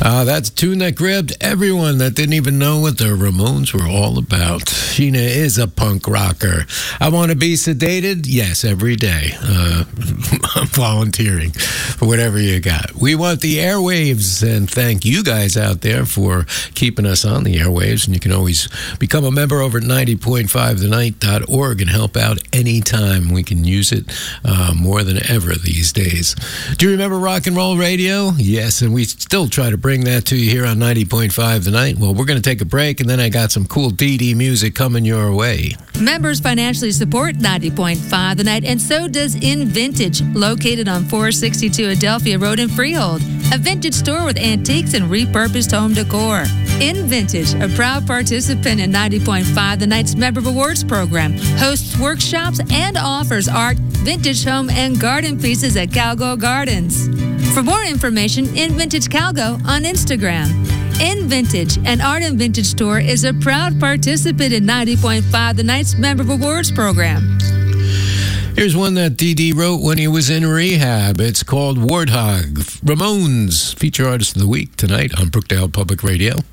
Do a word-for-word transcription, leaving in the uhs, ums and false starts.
Uh, that's a tune that grabbed everyone that didn't even know what the Ramones were all about. Sheena is a punk rocker. I want to be sedated? Yes, every day. Uh, I'm volunteering for whatever you got. We want the airwaves, and thank you guys out there for keeping us on the airwaves. And you can always become a member over at ninety point five the night dot org and help out anytime. We can use it uh, more than ever these days. Do you remember rock and roll radio? Yes, and we still try to bring that to you here on ninety point five The Night. Well, we're going to take a break, and then I got some cool D D music coming your way. Members financially support ninety point five The Night, and so does In Vintage, located on four sixty-two Adelphia Road in Freehold, a vintage store with antiques and repurposed home decor. In Vintage, a proud participant in ninety point five The Night's Member Rewards program, hosts workshops and offers art, vintage home, and garden pieces at Calgo Gardens. For more information, In Vintage Calgo on Instagram. In Vintage, an art and vintage store, is a proud participant in ninety point five The Night's Member Rewards program. Here's one that D D wrote when he was in rehab. It's called Warthog. Ramones, feature artist of the week tonight on Brookdale Public Radio.